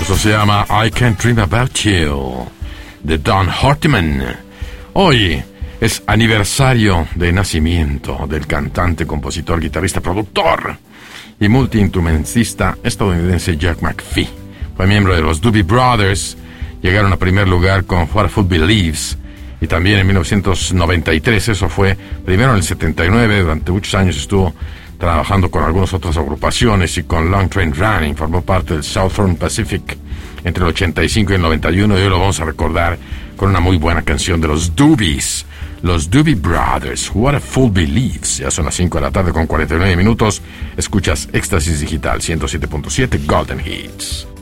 Esto se llama I Can't Dream About You, de Don Hartman. Hoy es aniversario de nacimiento del cantante, compositor, guitarrista, productor y multiinstrumentista estadounidense Jack McPhee. Fue miembro de los Doobie Brothers, llegaron a primer lugar con What a Fool Believes, y también en 1993, eso fue primero en el 79, durante muchos años estuvo trabajando con algunas otras agrupaciones y con Long Train Running, formó parte del Southern Pacific entre el 85 y el 91, y hoy lo vamos a recordar con una muy buena canción de los Doobies, los Doobie Brothers, What a Fool Believes. Ya son las 5 de la tarde con 49 minutos, escuchas Éxtasis Digital 107.7 Golden Hits.